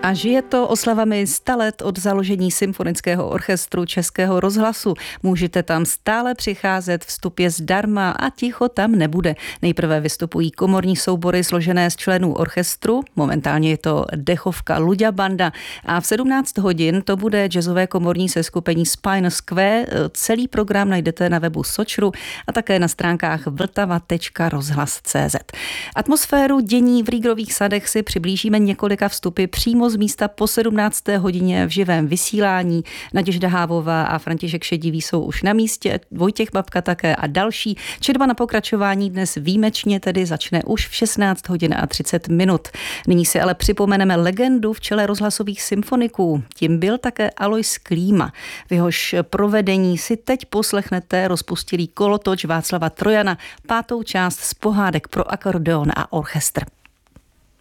A žije to oslavami 100 let od založení Symfonického orchestru Českého rozhlasu. Můžete tam stále přicházet, vstup je zdarma a ticho tam nebude. Nejprve vystupují komorní soubory složené z členů orchestru, momentálně je to dechovka Luďa Banda, a v 17 hodin to bude jazzové komorní seskupení Spine Square. Celý program najdete na webu Sočru a také na stránkách vltava.rozhlas.cz. Atmosféru dění v Rýgrových sadech si přiblížíme několika vstupy přímo z místa po 17. hodině v živém vysílání. Naděžda Hávová a František Šedivý jsou už na místě, Vojtěch Babka také a další. Četba na pokračování dnes výjimečně tedy začne už v 16 hodin a 30 minut. Nyní si ale připomeneme legendu v čele rozhlasových symfoniků. Tím byl také Alois Klíma. V jehož provedení si teď poslechnete rozpustilý kolotoč Václava Trojana, 5. část z pohádek pro akordeon a orchestr.